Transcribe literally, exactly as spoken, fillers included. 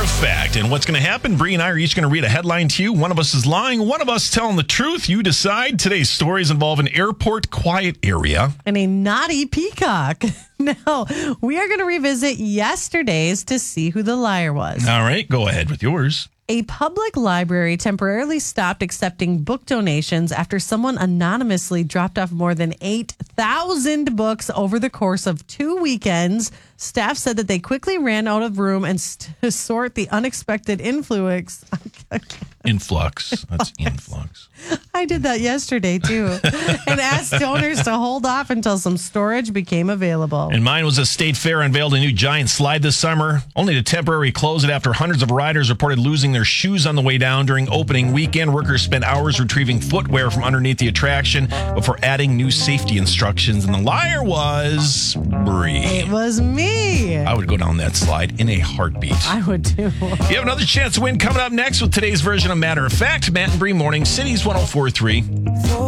of Fact. And what's going to happen? Bree and I are each going to read a headline to you. One of us is lying, one of us telling the truth. You decide. Today's stories involve an airport quiet area and a naughty peacock. Now, we are going to revisit yesterday's to see who the liar was. All right, go ahead with yours. A public library temporarily stopped accepting book donations after someone anonymously dropped off more than eight thousand books over the course of two weekends. Staff said that they quickly ran out of room and st- to sort the unexpected influx. Influx. That's influx. I did that yesterday, too. And asked donors to hold off until some storage became available. And mine was a state fair unveiled a new giant slide this summer, only to temporarily close it after hundreds of riders reported losing their shoes on the way down during opening weekend. Workers spent hours retrieving footwear from underneath the attraction before adding new safety instructions. And the liar was Bree. It was me. I would go down that slide in a heartbeat. I would too. You have another chance to win coming up next with today's version of Matter of Fact. Matt and Bree Morning, Cities one oh four three.